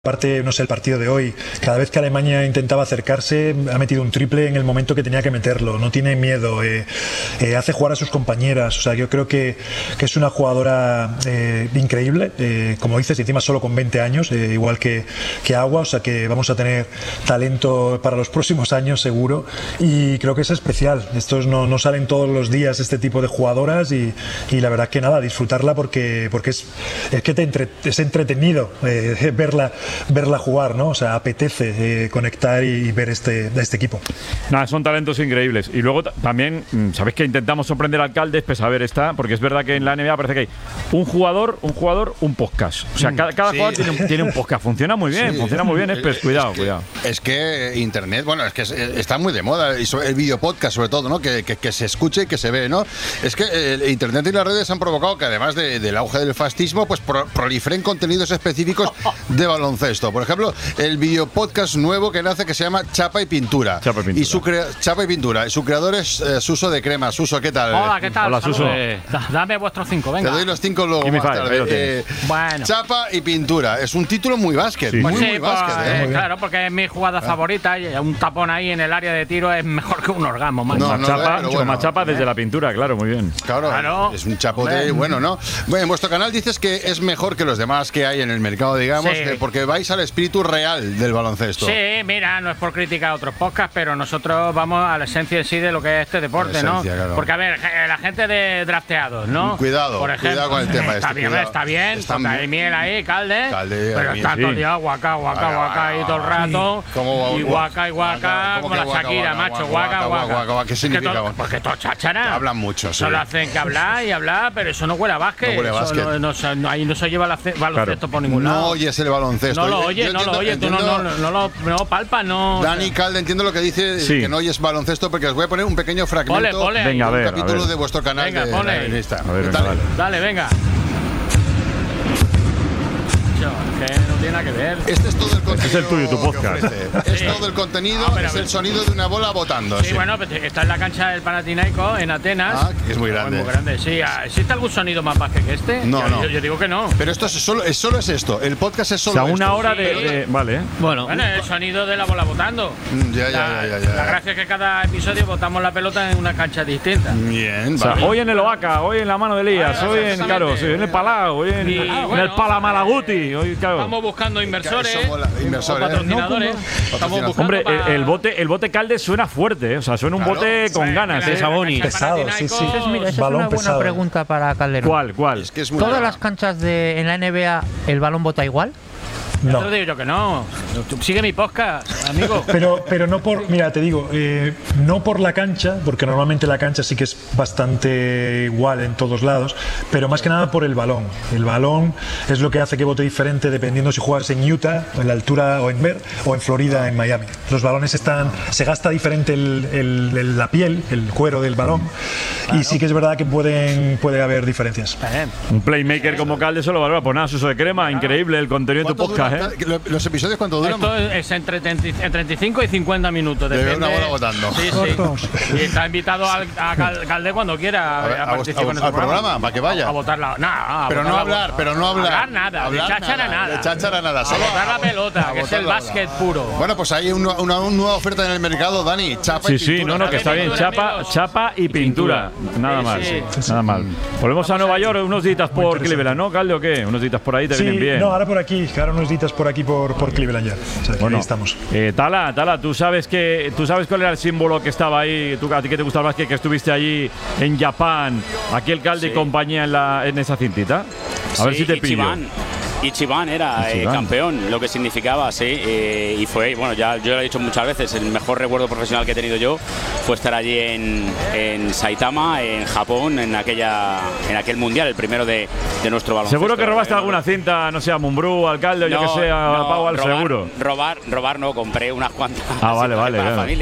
Aparte, no sé, el partido de hoy, cada vez que Alemania intentaba acercarse, ha metido un triple en el momento que tenía que meterlo, no tiene miedo, hace jugar a sus compañeras, o sea, yo creo que es una jugadora increíble, como dices, encima solo con 20 años, igual que Agua, o sea que vamos a tener talento para los próximos años seguro, y creo que es especial, estos no salen todos los días este tipo de jugadoras, y la verdad que nada, disfrutarla porque es que es entretenido verla jugar, ¿no? O sea, apetece conectar y ver este equipo. Nada, son talentos increíbles. Y luego también, ¿sabéis que intentamos sorprender al Caldes? Pues a ver, porque es verdad que en la NBA parece que hay un jugador, un podcast. O sea, cada jugador tiene un podcast. Funciona muy bien, pues cuidado. Es que Internet, bueno, es que está muy de moda, el video podcast sobre todo, ¿no? Que se escuche y que se ve, ¿no? Es que Internet y las redes han provocado que además del auge del fascismo, pues proliferen contenidos específicos de baloncesto. Por ejemplo, el video podcast nuevo que nace que se llama Chapa y Pintura. Chapa y Pintura. Y su creador es Suso de Crema. Suso, ¿qué tal? Hola, ¿qué tal? Hola, Suso. Dame vuestros 5, venga. Te doy los 5 luego más tarde. Bueno. Chapa y Pintura. Es un título muy básquet. Sí. Muy básquet. Claro, porque es mi jugada favorita y un tapón ahí en el área de tiro es mejor que un orgasmo. Más chapa desde la pintura, claro, muy bien. Claro. Es un chapote bueno, ¿no? Bueno, en vuestro canal dices que es mejor que los demás que hay en el mercado, digamos, porque vais al espíritu real del baloncesto. Sí, mira, no es por criticar a otros podcasts, pero nosotros vamos a la esencia en sí de lo que es este deporte, ¿no? Claro. Porque, a ver, la gente de drafteados, ¿no? Cuidado, por ejemplo, cuidado con el tema está bien, porque hay miel ahí, Calde, pero está todo el día guaca ahí todo el rato, y guaca, como la Shakira, macho, guaca. ¿Qué significa? Porque todo cháchara. Hablan mucho, sí. Solo hacen que hablar y hablar, pero eso no huele a básquet. Ahí no se lleva baloncesto por ningún lado. No oyes el baloncesto. No lo oyes, tú no palpas, no. Dani Calde, entiendo lo que dice, que no oyes baloncesto, porque os voy a poner un pequeño fragmento venga, de un capítulo de vuestro canal. Venga, dale, venga. Que no tiene nada que ver. Este es todo el contenido. Este es el tuyo, tu podcast. Es todo el contenido, es el sonido de una bola botando. Sí, bueno, está en la cancha del Panathinaikos en Atenas. Que es muy grande. Muy grande, sí. ¿Existe algún sonido más básquet que este? No. Yo digo que no. Pero esto solo es esto. El podcast es solo esto. una hora de Vale. Bueno, el sonido de la bola botando. Ya. La gracia es que cada episodio botamos la pelota en una cancha distinta. Bien, vale. O sea, hoy en el Oaca, hoy en la mano de Elías, hoy en el Palau, hoy en el Palamalaguti. Hoy, claro. Estamos buscando inversores, patrocinadores. Hombre, el bote Calde suena fuerte, o sea, suena un bote con ganas, Saboni. Pesado, sí. Mira, esa es una buena pregunta para Calderón. ¿Cuál? Es que es muy ¿Todas las canchas en la NBA el balón bota igual? No. Te digo yo que no. Sigue mi podcast, amigo. Pero no por, mira, te digo, no por la cancha, porque normalmente la cancha sí que es bastante igual en todos lados, pero más que nada por el balón. El balón es lo que hace que vote diferente dependiendo si juegas en Utah, en la altura, o en Florida, en Miami. Los balones se gasta diferente la piel, el cuero del balón, y sí que es verdad que puede haber diferencias. Un playmaker como Calde solo valora por nada, Suso de Crema, increíble el contenido de tu podcast. ¿Los episodios cuánto duran? Esto es entre 35 y 50 minutos. De una bola botando. Sí. Y está invitado a Calde cuando quiera a participar en el programa, para que vaya. A votarla. Pero no hablar. Hablar nada. De cháchara nada. Solo botar la pelota, que es el básquet puro. Bueno, pues hay una nueva oferta en el mercado, Dani. Chapa y pintura. Que está bien. Chapa y pintura. Nada mal. Volvemos a Nueva York, unos días por Cleveland, ¿no, Calde, o qué? Unos días por ahí te vienen bien. No, ahora por aquí. Ahora unos días por aquí por Cleveland ya. O sea, bueno, ahí estamos. Tala, ¿tú sabes cuál era el símbolo que estaba ahí? A ti que te gusta el básquet, que estuviste allí en Japón, aquí el Calde y compañía en esa cintita. A ver si te pillo. Ichiban era campeón, lo que significaba, sí, y fue, bueno, yo lo he dicho muchas veces, el mejor recuerdo profesional que he tenido yo fue estar allí en Saitama, en Japón, en aquel mundial, el primero de nuestro baloncesto. Seguro que robaste alguna cinta, no sé, a Mumbrú, Alcalde, o yo que sé, a Pau, seguro. Robar no, compré unas cuantas vale, para la familia.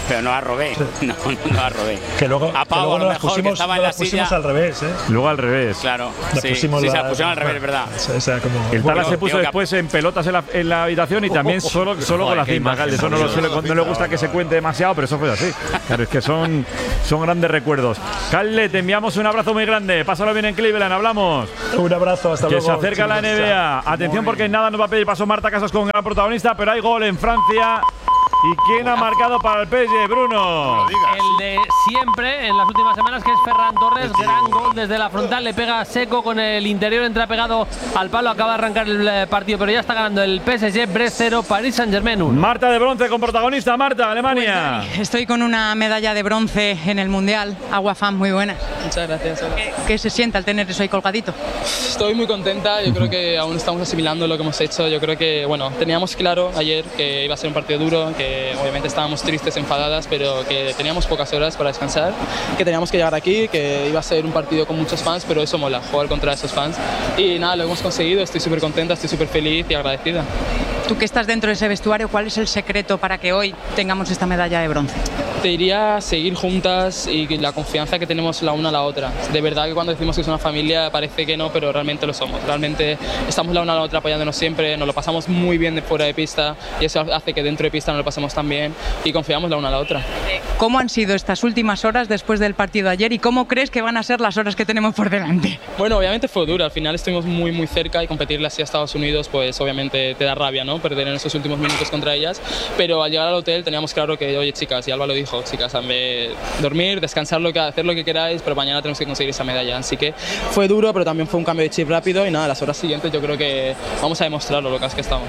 pero no la robé. No la robé. Que luego, a Pau, a lo mejor, que estaba en la silla. Al revés, ¿eh? Luego al revés. Claro, sí, se la pusieron al revés, ¿verdad? El Tala se puso después en pelotas en la habitación y también solo con la cinta, Calde. Eso no le gusta que se cuente demasiado, pero eso fue así. Claro, es que son grandes recuerdos. Calde, te enviamos un abrazo muy grande. Pásalo bien en Cleveland, hablamos. Un abrazo, hasta luego. Que se acerca la NBA. Atención, porque en nada nos va a pedir paso Marta Casas con gran protagonista, pero hay gol en Francia. ¿Y quién ha marcado para el PSG, Bruno? El de siempre, en las últimas semanas, que es Ferran Torres. Gran gol desde la frontal, le pega seco con el interior, entra pegado al palo, acaba de arrancar el partido, pero ya está ganando el PSG, Brest 0, Paris Saint-Germain 1. Marta de bronce con protagonista, Marta, Alemania. Pues, estoy con una medalla de bronce en el Mundial, Agua Fan, muy buena. Muchas gracias. ¿Qué se siente al tener eso ahí colgadito? Estoy muy contenta, yo creo que aún estamos asimilando lo que hemos hecho, yo creo que, bueno, teníamos claro ayer que iba a ser un partido duro, que obviamente estábamos tristes, enfadadas, pero que teníamos pocas horas para descansar, que teníamos que llegar aquí, que iba a ser un partido con muchos fans, pero eso mola, jugar contra esos fans. Y nada, lo hemos conseguido, estoy súper contenta, estoy súper feliz y agradecida. Tú que estás dentro de ese vestuario, ¿cuál es el secreto para que hoy tengamos esta medalla de bronce? Te diría seguir juntas y la confianza que tenemos la una a la otra. De verdad que cuando decimos que es una familia parece que no, pero realmente lo somos. Realmente estamos la una a la otra apoyándonos siempre, nos lo pasamos muy bien de fuera de pista y eso hace que dentro de pista nos lo pasemos tan bien y confiamos la una a la otra. ¿Cómo han sido estas últimas horas después del partido de ayer y cómo crees que van a ser las horas que tenemos por delante? Bueno, obviamente fue duro, al final estuvimos muy cerca y competirle así a Estados Unidos pues obviamente te da rabia, ¿no? Perder en esos últimos minutos contra ellas, pero al llegar al hotel teníamos claro que, oye chicas, y Alba lo dijo, chicas, dormir, descansar, hacer lo que queráis, pero mañana tenemos que conseguir esa medalla, así que fue duro, pero también fue un cambio de chip rápido y nada, las horas siguientes yo creo que vamos a demostrar lo locas que estamos.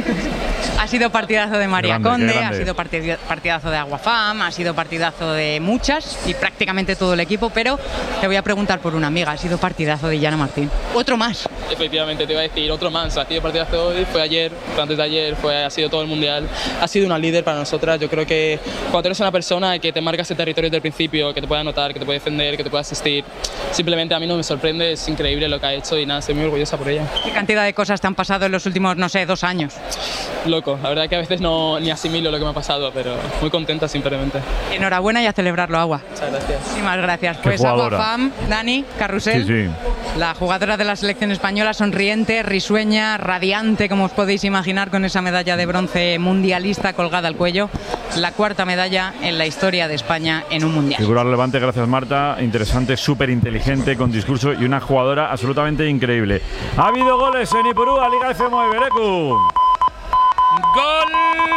Ha sido partidazo de María grande, Conde, ha sido partidazo de Agua Fam, ha sido partidazo de muchas y prácticamente todo el equipo, pero te voy a preguntar por una amiga, ha sido partidazo de Yana Martín. Otro más. Efectivamente, te iba a decir otro más, ha sido partidazo hoy, fue ayer, fue antes de ayer, ha sido todo el mundial, ha sido una líder para nosotras. Yo creo que cuando eres una persona que te marca ese territorio desde el principio, que te puede anotar, que te puede defender, que te puede asistir, simplemente a mí no me sorprende, es increíble lo que ha hecho y nada, estoy muy orgullosa por ella. ¿Qué cantidad de cosas te han pasado en los últimos, no sé, 2 años? Loco, la verdad que a veces ni asimilo lo que me ha pasado, pero muy contenta simplemente. Enhorabuena y a celebrarlo, Agua. Muchas gracias. Muchísimas gracias. Pues Agua Fam, Dani, Carrusel, sí. La jugadora de la selección española, sonriente, risueña, radiante, como os podéis imaginar, con esa medalla de bronce mundialista colgada al cuello, la 4ª medalla en la historia de España en un mundial. Figura relevante, gracias Marta, interesante, súper inteligente, con discurso y una jugadora absolutamente increíble. Ha habido goles en Ipurúa, Liga FM Berecu. Gol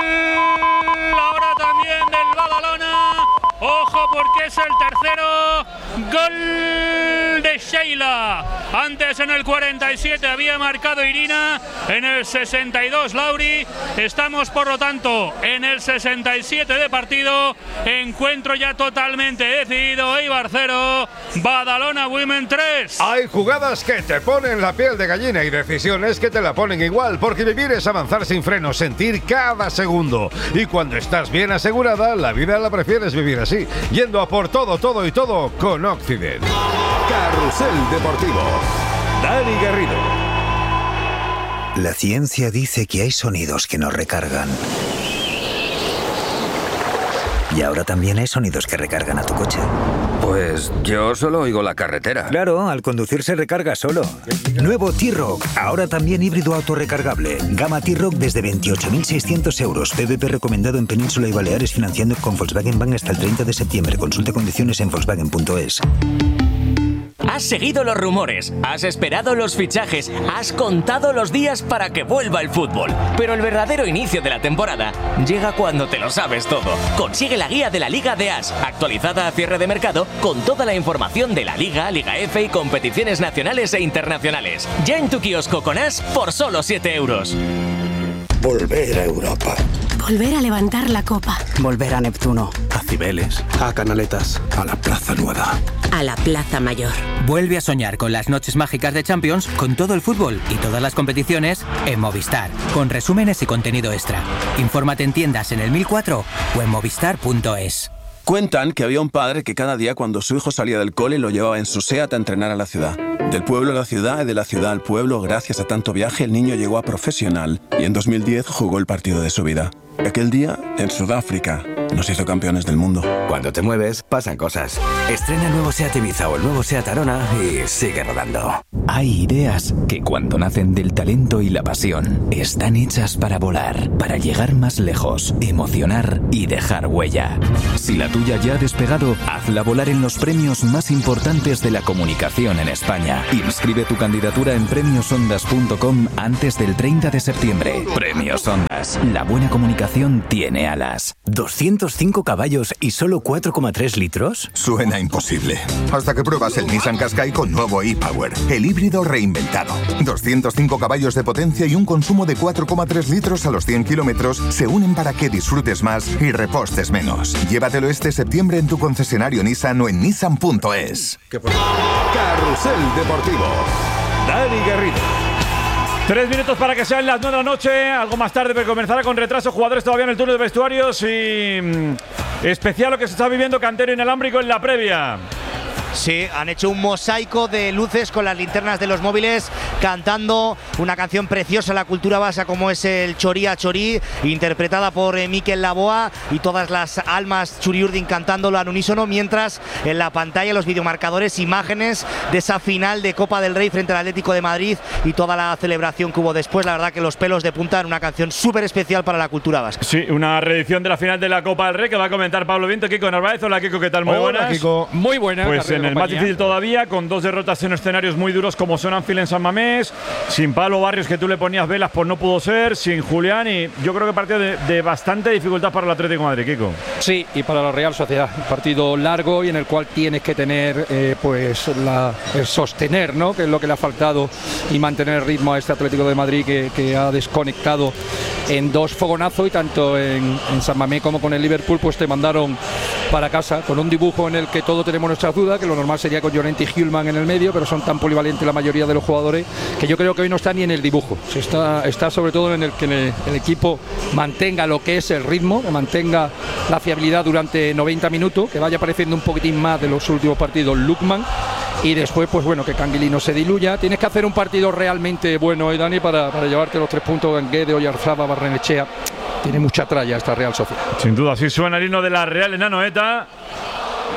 ahora también del Badalona. Ojo porque es el tercero. Gol de Sheila. Antes en el 47 había marcado Irina. En el 62 Lauri. Estamos por lo tanto en el 67 de partido. Encuentro ya totalmente decidido. Eibar 0, Badalona Women 3. Hay jugadas que te ponen la piel de gallina y decisiones que te la ponen igual, porque vivir es avanzar sin frenos, sentir cada segundo. Y cuando estás bien asegurada, la vida la prefieres vivir así, yendo a por todo y todo con Occident. Carrusel Deportivo. Dani Garrido. La ciencia dice que hay sonidos que nos recargan. Y ahora también hay sonidos que recargan a tu coche. Pues yo solo oigo la carretera. Claro, al conducir se recarga solo. Nuevo T-Roc, ahora también híbrido autorrecargable. Gama T-Roc desde 28.600 euros. PVP recomendado en Península y Baleares, financiando con Volkswagen Bank hasta el 30 de septiembre. Consulta condiciones en Volkswagen.es. Has seguido los rumores, has esperado los fichajes, has contado los días para que vuelva el fútbol. Pero el verdadero inicio de la temporada llega cuando te lo sabes todo. Consigue la guía de la Liga de As, actualizada a cierre de mercado, con toda la información de la Liga, Liga F y competiciones nacionales e internacionales. Ya en tu kiosco con As por solo 7 euros. Volver a Europa. Volver a levantar la copa. Volver a Neptuno. A Cibeles. A Canaletas. A la Plaza Nueva. A la Plaza Mayor. Vuelve a soñar con las noches mágicas de Champions, con todo el fútbol y todas las competiciones en Movistar, con resúmenes y contenido extra. Infórmate en tiendas en el 1004 o en movistar.es. Cuentan que había un padre que cada día cuando su hijo salía del cole lo llevaba en su SEAT a entrenar a la ciudad. Del pueblo a la ciudad y de la ciudad al pueblo, gracias a tanto viaje, el niño llegó a profesional y en 2010 jugó el partido de su vida. Aquel día, en Sudáfrica, nos hizo campeones del mundo. Cuando te mueves, pasan cosas. Estrena el nuevo SEAT Ibiza o el nuevo SEAT Arona y sigue rodando. Hay ideas que cuando nacen del talento y la pasión, están hechas para volar, para llegar más lejos, emocionar y dejar huella. Si la tuya ya ha despegado, hazla volar en los premios más importantes de la comunicación en España. Inscribe tu candidatura en premiosondas.com antes del 30 de septiembre. Premios Ondas. La buena comunicación tiene alas. ¿205 caballos y solo 4,3 litros? Suena imposible. Hasta que pruebas el Nissan Qashqai con nuevo e-Power, el híbrido reinventado. 205 caballos de potencia y un consumo de 4,3 litros a los 100 kilómetros se unen para que disfrutes más y repostes menos. Llévatelo este septiembre en tu concesionario Nissan o en nissan.es. Carrusel Deportivo. Dani Garrido. 3 minutos para que sean las 9 de la noche, algo más tarde, pero comenzará con retraso. Jugadores todavía en el turno de vestuarios y especial lo que se está viviendo Cantero Inalámbrico en la previa. Sí, han hecho un mosaico de luces con las linternas de los móviles, cantando una canción preciosa, la cultura vasca, como es el Chorí a Chorí, interpretada por Mikel Laboa, y todas las almas churiurdin cantándolo al unísono, mientras en la pantalla los videomarcadores, imágenes de esa final de Copa del Rey frente al Atlético de Madrid y toda la celebración que hubo después. La verdad que los pelos de punta en una canción súper especial para la cultura vasca. Sí, una reedición de la final de la Copa del Rey que va a comentar Pablo Viento. Kiko Narváez. Hola Kiko, ¿qué tal? Muy buenas. Hola Kiko. Muy buena. Pues en el más difícil todavía, con 2 derrotas en escenarios muy duros como son Anfield en San Mamés, sin Pablo Barrios, que tú le ponías velas, pues no pudo ser, sin Julián, y yo creo que partido de bastante dificultad para el Atlético de Madrid, Kiko. Sí, y para la Real Sociedad, un partido largo y en el cual tienes que tener el sostener, ¿no? Que es lo que le ha faltado, y mantener el ritmo a este Atlético de Madrid que ha desconectado en 2 fogonazos, y tanto en San Mamés como con el Liverpool pues te mandaron para casa con un dibujo en el que todos tenemos nuestras dudas, que lo normal sería con Llorente y Hjulman en el medio, pero son tan polivalentes la mayoría de los jugadores que yo creo que hoy no está ni en el dibujo. Está sobre todo en el que el equipo mantenga lo que es el ritmo, que mantenga la fiabilidad durante 90 minutos, que vaya apareciendo un poquitín más de los últimos partidos Lukman, y después pues bueno, que Canguilí no se diluya. Tienes que hacer un partido realmente bueno hoy, Dani, para llevarte los 3 puntos en Guede, Oyarzaba, Barrenechea. Tiene mucha tralla esta Real Sociedad. Sin duda, así suena el himno de la Real en Anoeta.